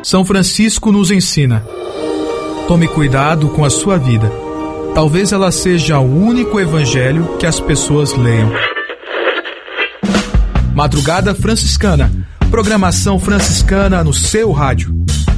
São Francisco nos ensina: tome cuidado com a sua vida. Talvez ela seja o único evangelho que as pessoas leiam. Madrugada Franciscana. Programação franciscana no seu rádio.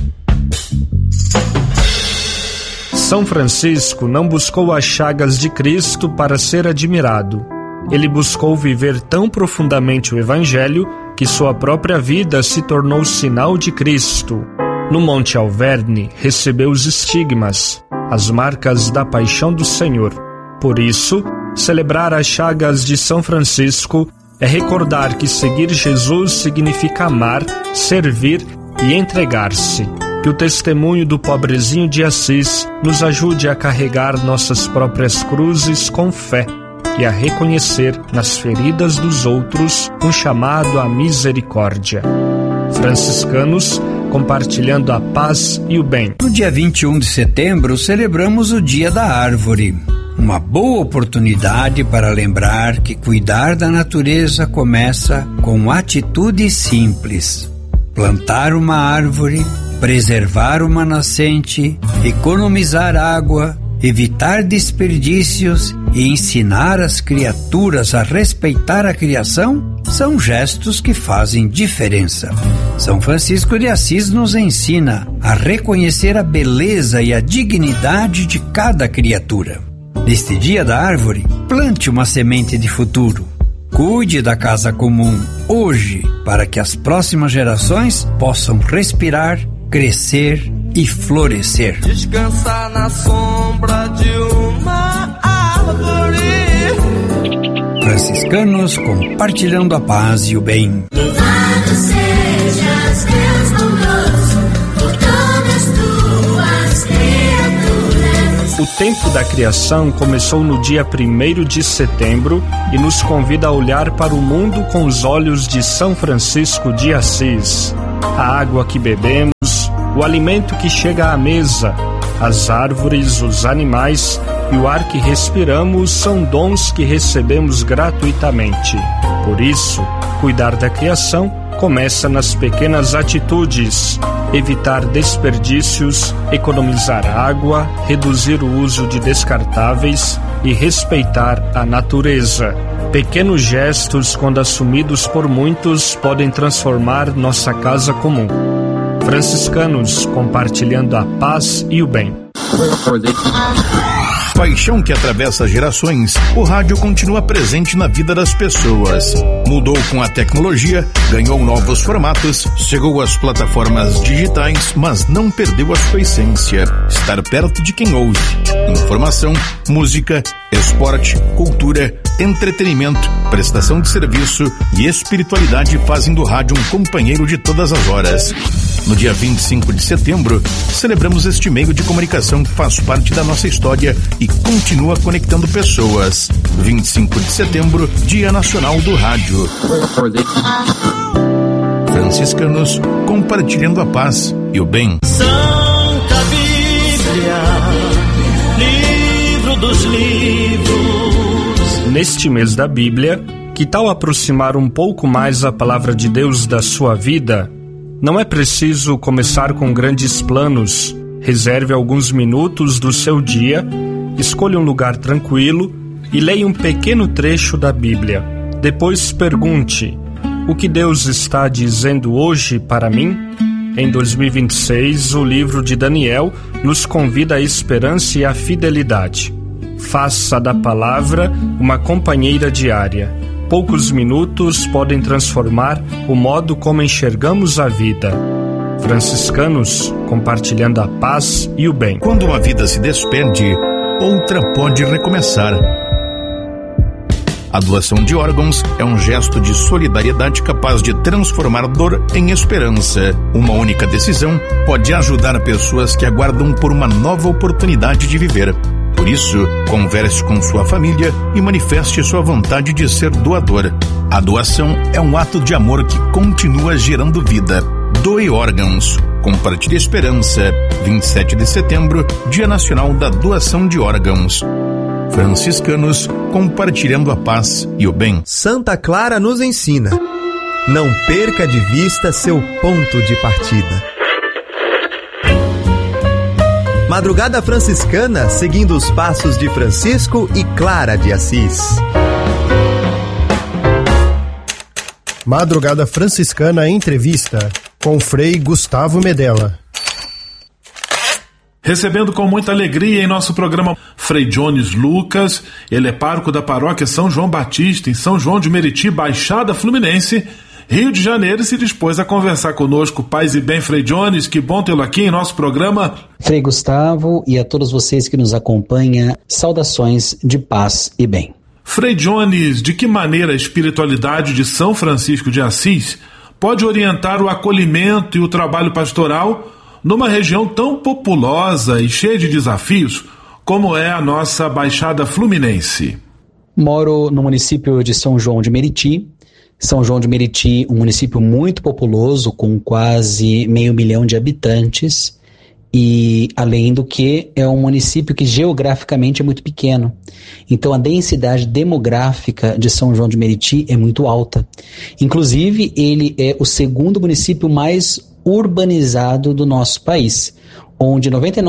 São Francisco não buscou as chagas de Cristo para ser admirado. Ele buscou viver tão profundamente o Evangelho que sua própria vida se tornou sinal de Cristo. No Monte Alverne, recebeu os estigmas, as marcas da paixão do Senhor. Por isso, celebrar as chagas de São Francisco é recordar que seguir Jesus significa amar, servir e entregar-se. Que o testemunho do pobrezinho de Assis nos ajude a carregar nossas próprias cruzes com fé e a reconhecer nas feridas dos outros um chamado à misericórdia. Franciscanos, compartilhando a paz e o bem. No dia 21 de setembro, celebramos o Dia da Árvore. Uma boa oportunidade para lembrar que cuidar da natureza começa com atitudes simples. Plantar uma árvore, preservar uma nascente, economizar água, evitar desperdícios e ensinar as criaturas a respeitar a criação são gestos que fazem diferença. São Francisco de Assis nos ensina a reconhecer a beleza e a dignidade de cada criatura. Neste Dia da Árvore, plante uma semente de futuro. Cuide da casa comum hoje para que as próximas gerações possam respirar, crescer e florescer. Descansar na sombra de uma árvore. Franciscanos compartilhando a paz e o bem. Louvado sejas, Deus bondoso, por todas tuas criaturas. O tempo da criação começou no dia 1º de setembro e nos convida a olhar para o mundo com os olhos de São Francisco de Assis. A água que bebemos, o alimento que chega à mesa, as árvores, os animais e o ar que respiramos são dons que recebemos gratuitamente. Por isso, cuidar da criação começa nas pequenas atitudes: evitar desperdícios, economizar água, reduzir o uso de descartáveis e respeitar a natureza. Pequenos gestos, quando assumidos por muitos, podem transformar nossa casa comum. Franciscanos, compartilhando a paz e o bem. Paixão que atravessa gerações, o rádio continua presente na vida das pessoas. Mudou com a tecnologia, ganhou novos formatos, chegou às plataformas digitais, mas não perdeu a sua essência: estar perto de quem ouve. Informação, música, esporte, cultura, entretenimento, prestação de serviço e espiritualidade fazem do rádio um companheiro de todas as horas. No dia 25 de setembro, celebramos este meio de comunicação que faz parte da nossa história e continua conectando pessoas. 25 de setembro, Dia Nacional do Rádio. Franciscanos, compartilhando a paz e o bem. Santa Bíblia, livro dos livros. Neste mês da Bíblia, que tal aproximar um pouco mais a palavra de Deus da sua vida? Não é preciso começar com grandes planos. Reserve alguns minutos do seu dia, escolha um lugar tranquilo e leia um pequeno trecho da Bíblia. Depois pergunte: o que Deus está dizendo hoje para mim? Em 2026, o livro de Daniel nos convida à esperança e à fidelidade. Faça da palavra uma companheira diária. Poucos minutos podem transformar o modo como enxergamos a vida. Franciscanos, compartilhando a paz e o bem. Quando uma vida se despede, outra pode recomeçar. A doação de órgãos é um gesto de solidariedade capaz de transformar dor em esperança. Uma única decisão pode ajudar pessoas que aguardam por uma nova oportunidade de viver. Por isso, converse com sua família e manifeste sua vontade de ser doador. A doação é um ato de amor que continua gerando vida. Doe órgãos. Compartilhe esperança. 27 de setembro, Dia Nacional da Doação de Órgãos. Franciscanos, compartilhando a paz e o bem. Santa Clara nos ensina: não perca de vista seu ponto de partida. Madrugada Franciscana, seguindo os passos de Francisco e Clara de Assis. Madrugada Franciscana Entrevista, com Frei Gustavo Medella. Recebendo com muita alegria em nosso programa Frei Jones Lucas, ele é pároco da paróquia São João Batista, em São João de Meriti, Baixada Fluminense, Rio de Janeiro, e se dispôs a conversar conosco. Paz e bem, Frei Jones, que bom tê-lo aqui em nosso programa. Frei Gustavo e a todos vocês que nos acompanham, saudações de paz e bem. Frei Jones, de que maneira a espiritualidade de São Francisco de Assis pode orientar o acolhimento e o trabalho pastoral numa região tão populosa e cheia de desafios como é a nossa Baixada Fluminense? Moro no município de São João de Meriti. São João de Meriti, um município muito populoso, com quase 500 mil de habitantes, e além do que é um município que geograficamente é muito pequeno. Então a densidade demográfica de São João de Meriti é muito alta. Inclusive, ele é o segundo município mais urbanizado do nosso país, onde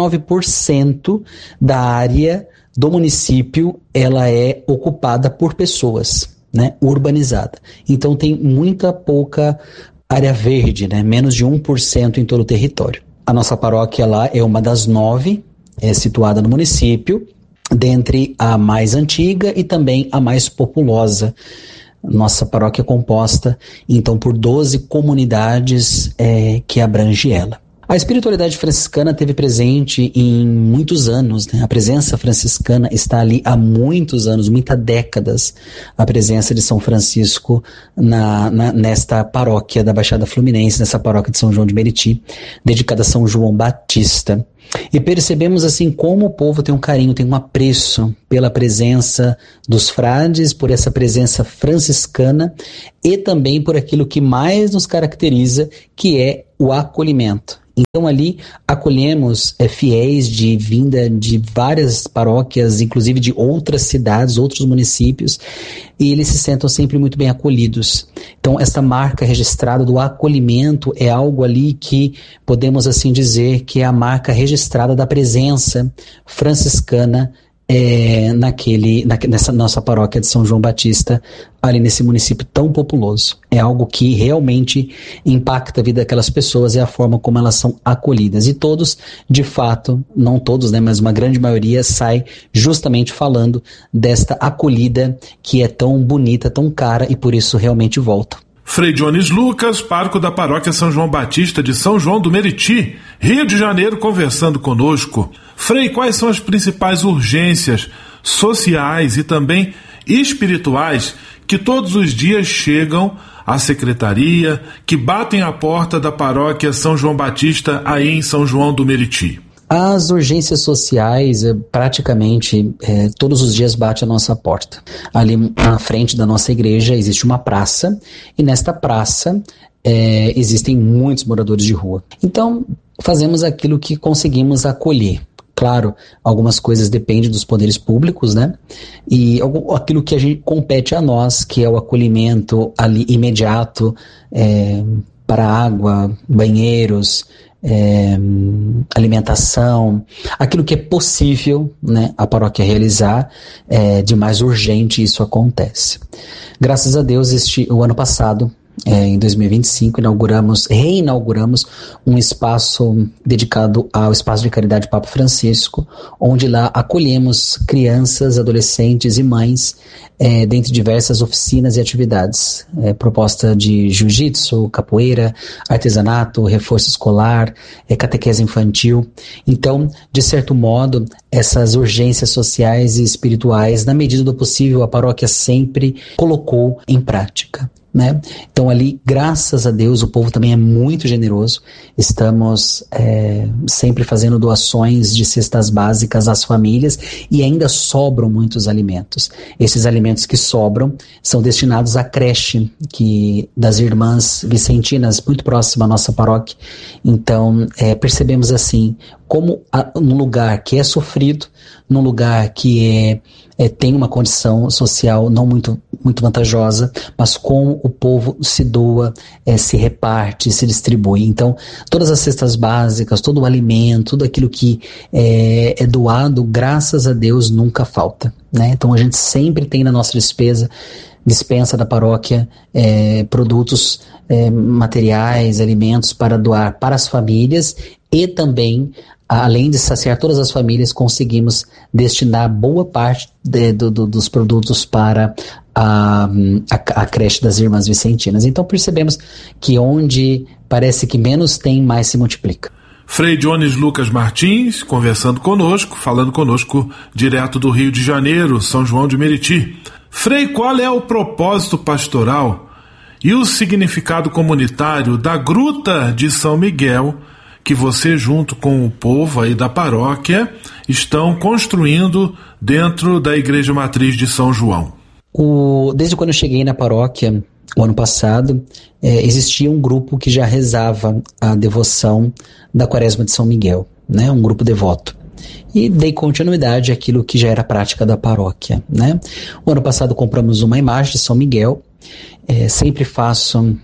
99% da área do município ela é ocupada por pessoas, né, urbanizada. Então tem muita pouca área verde, né, menos de 1% em todo o território. A nossa paróquia lá é uma das 9, é situada no município, dentre a mais antiga e também a mais populosa. Nossa paróquia é composta, então, por 12 comunidades que abrange ela. A espiritualidade franciscana teve presente em muitos anos, né? A presença franciscana está ali há muitos anos, muitas décadas, a presença de São Francisco nesta paróquia da Baixada Fluminense, nessa paróquia de São João de Meriti, dedicada a São João Batista. E percebemos assim como o povo tem um carinho, tem um apreço pela presença dos frades, por essa presença franciscana e também por aquilo que mais nos caracteriza, que é o acolhimento. Então ali acolhemos fiéis de vinda de várias paróquias, inclusive de outras cidades, outros municípios, e eles se sentam sempre muito bem acolhidos. Então essa marca registrada do acolhimento é algo ali que podemos assim dizer que é a marca registrada da presença franciscana nessa nossa paróquia de São João Batista, ali nesse município tão populoso. É algo que realmente impacta a vida daquelas pessoas e a forma como elas são acolhidas. E todos, de fato, não todos, né, mas uma grande maioria sai justamente falando desta acolhida que é tão bonita, tão cara e por isso realmente volta. Frei Jones Lucas, pároco da paróquia São João Batista de São João do Meriti, Rio de Janeiro, conversando conosco. Frei, quais são as principais urgências sociais e também espirituais que todos os dias chegam à secretaria, que batem à porta da paróquia São João Batista aí em São João do Meriti? As urgências sociais, praticamente todos os dias bate a nossa porta. Ali na frente da nossa igreja existe uma praça, e nesta praça existem muitos moradores de rua. Então, fazemos aquilo que conseguimos acolher. Claro, algumas coisas dependem dos poderes públicos, né? E aquilo que a gente compete a nós, que é o acolhimento ali imediato para água, banheiros, alimentação, aquilo que é possível, né, a paróquia realizar, de mais urgente, isso acontece. Graças a Deus, o ano passado, em 2025, reinauguramos um espaço dedicado ao Espaço de Caridade Papa Francisco, onde lá acolhemos crianças, adolescentes e mães, dentre diversas oficinas e atividades, proposta de jiu-jitsu, capoeira, artesanato, reforço escolar, catequese infantil. Então, de certo modo, essas urgências sociais e espirituais, na medida do possível, a paróquia sempre colocou em prática, né? Então ali, graças a Deus, o povo também é muito generoso. Estamos sempre fazendo doações de cestas básicas às famílias e ainda sobram muitos alimentos. Esses alimentos que sobram são destinados à creche das irmãs vicentinas, muito próxima à nossa paróquia. Então percebemos assim como num lugar que é sofrido, num lugar que tem uma condição social não muito vantajosa, mas como o povo se doa, se reparte, se distribui. Então, todas as cestas básicas, todo o alimento, tudo aquilo que é doado, graças a Deus, nunca falta, né? Então, a gente sempre tem na nossa dispensa da paróquia produtos materiais, alimentos para doar para as famílias, e também, além de saciar todas as famílias, conseguimos destinar boa parte dos produtos para a creche das Irmãs Vicentinas. Então percebemos que onde parece que menos tem, mais se multiplica. Frei Jones Lucas Martins, conversando conosco, falando conosco direto do Rio de Janeiro, São João de Meriti. Frei, qual é o propósito pastoral e o significado comunitário da Gruta de São Miguel, que você, junto com o povo aí da paróquia, estão construindo dentro da Igreja Matriz de São João? Desde quando eu cheguei na paróquia, o ano passado, existia um grupo que já rezava a devoção da Quaresma de São Miguel, né? Um grupo devoto. E dei continuidade àquilo que já era prática da paróquia, né? O ano passado compramos uma imagem de São Miguel. Sempre faço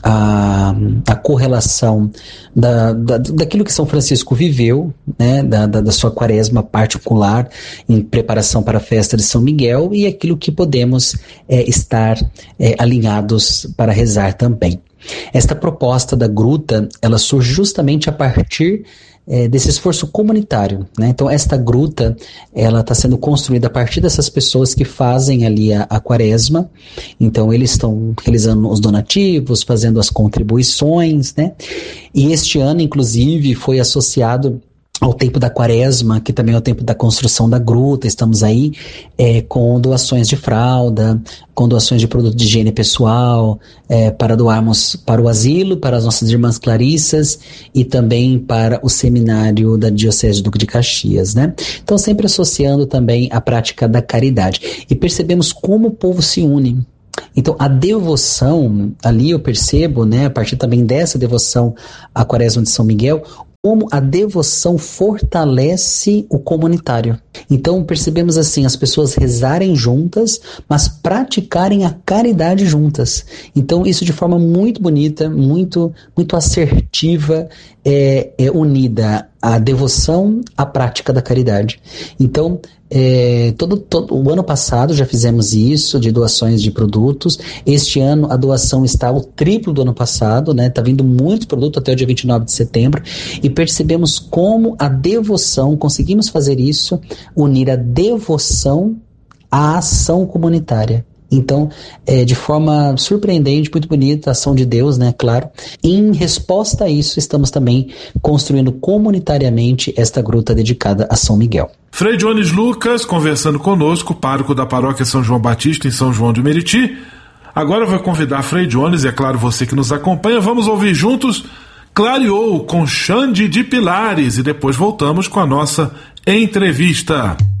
a correlação daquilo que São Francisco viveu, né, da sua quaresma particular em preparação para a festa de São Miguel, e aquilo que podemos estar alinhados para rezar também. Esta proposta da gruta, ela surge justamente a partir desse esforço comunitário, né? Então esta gruta, ela está sendo construída a partir dessas pessoas que fazem ali a quaresma. Então eles estão realizando os donativos, fazendo as contribuições, né? E este ano, inclusive, foi associado ao tempo da quaresma, que também é o tempo da construção da gruta. Estamos aí com doações de fralda, com doações de produto de higiene pessoal, para doarmos para o asilo, para as nossas irmãs clarissas e também para o seminário da Diocese do Duque de Caxias, né? Então, sempre associando também a prática da caridade. E percebemos como o povo se une. Então, a devoção, ali eu percebo, né, a partir também dessa devoção à Quaresma de São Miguel, como a devoção fortalece o comunitário. Então percebemos assim, as pessoas rezarem juntas, mas praticarem a caridade juntas. Então isso de forma muito bonita, muito assertiva, unida a devoção à prática da caridade. Então todo o ano passado já fizemos isso, de doações de produtos. Este ano a doação está o triplo do ano passado, né? Está vindo muito produto até o dia 29 de setembro, e percebemos como a devoção, conseguimos fazer isso, unir a devoção à ação comunitária. Então, de forma surpreendente, muito bonita, a ação de Deus, né, claro. Em resposta a isso, estamos também construindo comunitariamente esta gruta dedicada a São Miguel. Frei Jones Lucas, conversando conosco, pároco da paróquia São João Batista, em São João de Meriti. Agora eu vou convidar Frei Jones, e é claro, você que nos acompanha, vamos ouvir juntos Clareou com Xande de Pilares, e depois voltamos com a nossa entrevista.